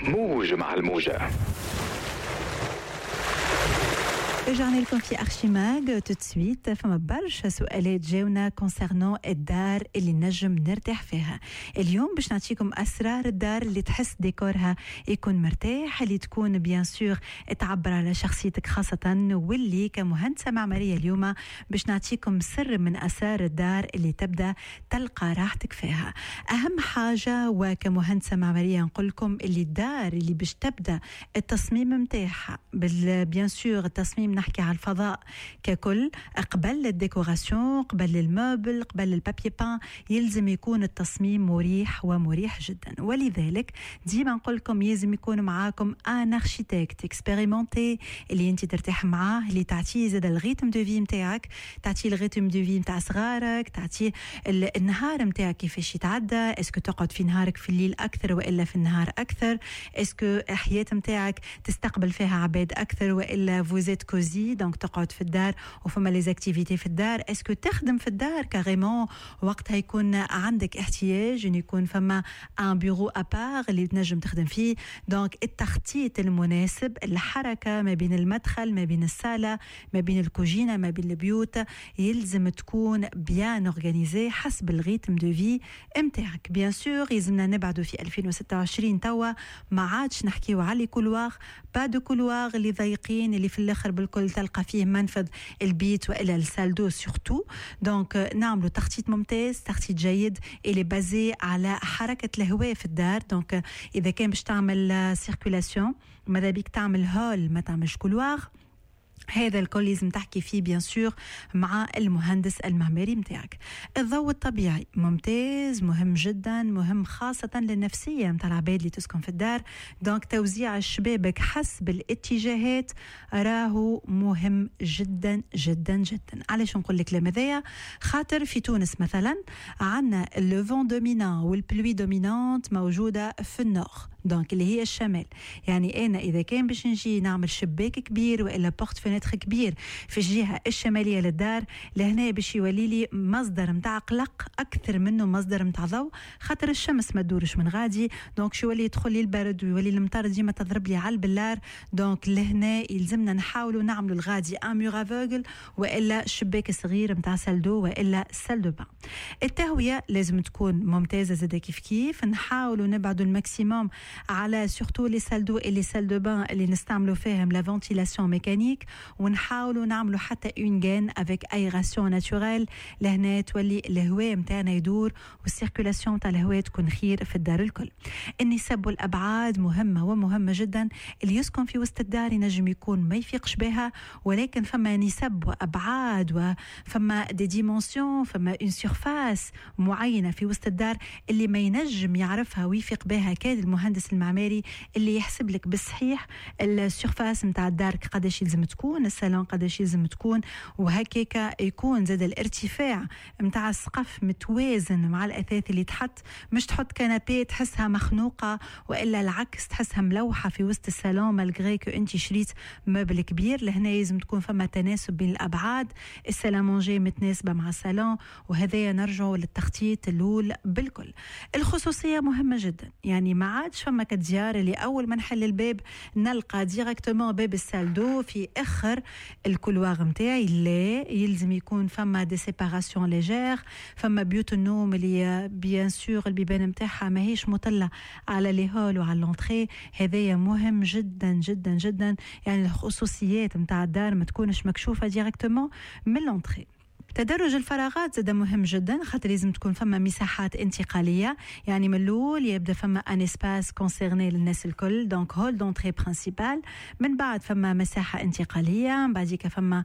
موج مع الموجة. رجعنا لكم في أرشيماغ tout de suite. فما برشا سؤالات جاونا concernant الدار اللي نجم نرتاح فيها. اليوم باش نعطيكم أسرار الدار اللي تحس ديكورها يكون مرتاح، اللي تكون بيان سور تعبر على شخصيتك خاصة، واللي كمهندسة معمارية اليوم باش نعطيكم سر من أسرار الدار اللي تبدأ تلقى راحتك فيها. أهم حاجة وكمهندسة معمارية نقول لكم اللي الدار اللي باش تبدأ التصميم متاعها بيان سور التصميم نحكي على الفضاء ككل، قبل الديكوراسيون، قبل الموبل، قبل البابي بان، يلزم يكون التصميم مريح ومريح جدا. ولذلك ديما نقول لكم يلزم يكون معاكم ان اركيتكت اكسبيريمونتي اللي انت ترتاح معاه، اللي تعطيه زاد الريتم دو في نتاعك، تعطيه الريتم دو في نتاع صغارك، تعطيه النهار نتاعك كيفاش يتعدى، اسكو تقعد في نهارك في الليل اكثر والا في النهار اكثر، اسكو الحياه نتاعك تستقبل فيها عباد اكثر والا فوزيت كوزي دونك تقعد في الدار وفما لي زاكتيفيتي في الدار، اسكو تخدم في الدار كاريمون وقتها يكون عندك احتياج ان يكون فما ان بيرو ابار اللي تنجم تخدم فيه. دونك التخطيط المناسب، الحركه ما بين المدخل، ما بين الصاله، ما بين الكوجينه، ما بين البيوت، يلزم تكون بيان اورغانيزي حسب الريتم دو في نتاعك. بيان سور يلزمنا نبعدوا في 2026 توا ما عادش نحكيو على كولوار، با دو كولوار اللي ضيقين اللي في الاخر بالكل تلقى فيه منفذ البيت والا السالدو سورتو. دونك نعملوا تخطيط ممتاز، تخطيط جيد اللي بازي على حركه الهواء في الدار. دونك اذا كان باش تعمل سيركولاسيون ماذا بيك تعمل هول ما تعملش كولوار. هذا الكل لازم تحكي فيه بيان سور مع المهندس المعماري متاعك. الضوء الطبيعي ممتاز، مهم جدا، مهم خاصة للنفسية متاع العباد اللي تسكن في الدار. دونك توزيع الشبابك حسب الاتجاهات راهو مهم جدا جدا جدا. علاش نقول لك لماذا؟ خاطر في تونس مثلا عندنا اللوفون دومينان والبلوي دومينانت موجودة في النور، دونك اللي هي الشمال. يعني انا اذا كان باش نجي نعمل شباك كبير والا بورت فينيتر كبير في الجهه الشماليه للدار، لهنا باش يولي لي مصدر نتاع قلق اكثر منه مصدر نتاع ضوء، خاطر الشمس ما تدورش من غادي، دونك شو يولي يدخل لي البرد ويولي المطر ديما تضرب لي على البلار. دونك لهنا يلزمنا نحاولوا نعملوا الغادي ان مور افوغل والا شباك صغير نتاع سالدو والا سالدو بان. التهويه لازم تكون ممتازه زاد كيف نحاولوا نبعدوا الماكسيموم على سورتو لي سالدو اي لي سال دو بان اللي نستعملوا فيهم لا فونتيلاسيون ميكانيك، ونحاولوا نعملوا حتى اون غان افيك ايراسيون ناتوريل، لهنا تولي الهواء نتاعنا يدور والسيركولاسيون تاع الهواء تكون خير في الدار الكل. النسب والابعاد مهمه ومهمه جدا. اللي يسكن في وسط الدار ينجم يكون ما يفيقش بها، ولكن فما نسب وابعاد وفما دي ديمونسيون، فما اون سيرفاس معينه في وسط الدار اللي ما ينجم يعرفها ويفيق بها كاد المهندس المعماري اللي يحسب لك بالصحيح السيرفاس نتاع الدار قداش يلزم تكون، الصالون قداش يلزم تكون، وهكاك يكون زاد الارتفاع نتاع السقف متوازن مع الاثاث اللي تحط، مش تحط كنابي تحسها مخنوقه والا العكس تحسها ملوحه في وسط الصالون مالغري كو انت شريت مبل كبير. لهنا لازم تكون فما تناسب بين الابعاد، السالامونجي متناسبه مع الصالون، وهذا نرجعوا للتخطيط الاول بالكل. الخصوصيه مهمه جدا، يعني ما عادش فما كديار اللي اول ما نحل الباب نلقى ديريكتومون باب السالدو في اخر الكولوار نتاعي. لا، يلزم يكون فما دي سيباراسيون ليجير. فما بيوت النوم اللي بيان سور البيبان نتاعها ماهيش مطله على لي هول وعلى لونطري، هذايا مهم جدا جدا جدا. يعني الخصوصيات نتاع الدار ما تكونش مكشوفه ديريكتومون من لونطري. تدرج الفراغات زاد مهم جدا، خاطر لازم تكون فما مساحات انتقاليه. يعني من الاول يبدا فما ان اسباس كونسيرني للناس الكل، دونك هول دونتري برينسيبال، من بعد فما مساحه انتقاليه، من بعديك فما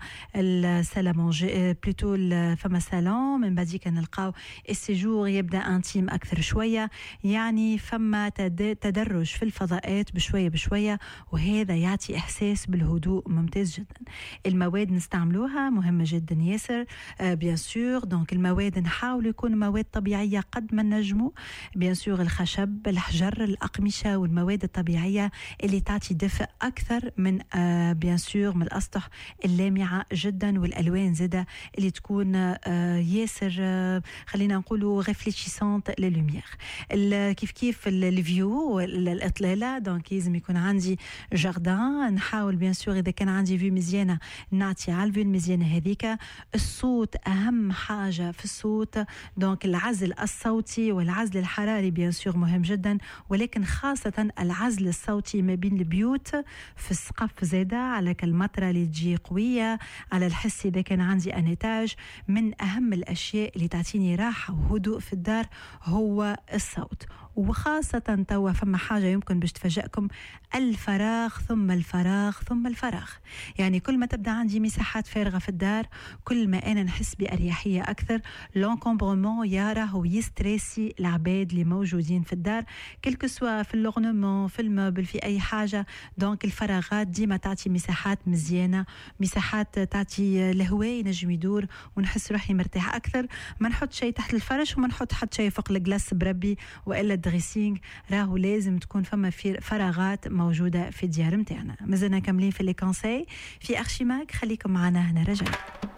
السالامونجي بلوتو فما سالون، من بعديك نلقاو السيجور يبدا انتيم اكثر شويه. يعني فما تدرج في الفضاءات بشويه بشويه، وهذا يعطي احساس بالهدوء ممتاز جدا. المواد نستعملوها مهمه جدا ياسر. بيان سور. دونك المواد نحاول يكون مواد طبيعيه قد ما نجموا، بيان سور الخشب، الحجر، الاقمشه والمواد الطبيعيه اللي تعطي دفء اكثر من بيان سور من الاسطح اللامعه جدا، والالوان زاده اللي تكون ياسر خلينا نقولوا ريفليشيسونت للوميير. كيف الفيو الاطلاله، دونك لازم يكون عندي جاردان، نحاول بيان سور اذا كان عندي فيو مزيانه نعطي على الفيو المزيانه هذيك. الصوت اهم حاجه في الصوت، دونك العزل الصوتي والعزل الحراري بيان سور مهم جدا، ولكن خاصه العزل الصوتي ما بين البيوت في السقف زاده على كالمطره اللي تجي قويه على الحس. اذا كان عندي انيتاج، من اهم الاشياء اللي تعطيني راحه وهدوء في الدار هو الصوت. وخاصة توا فما حاجة يمكن باش تفاجئكم، الفراغ ثم الفراغ ثم الفراغ. يعني كل ما تبدأ عندي مساحات فارغة في الدار كل ما أنا نحس بأريحية أكثر. لونكومبرومون راهو يستريسي العباد اللي موجودين في الدار، كلكو سوا في اللورنمون في الموبل في أي حاجة. دونك الفراغات ديما تعطي مساحات مزيانة، مساحات تعطي الهواء ينجم يدور ونحس روحي مرتاح أكثر. ما نحط شيء تحت الفرش وما نحط حتى شيء فوق الجلاس بربي وإلا دريسينغ. راهو لازم تكون فما في فراغات موجودة في الديار متاعنا. مازلنا كاملين في لي كونساي في أرشيماغ، خليكم معنا هنا رجعنا.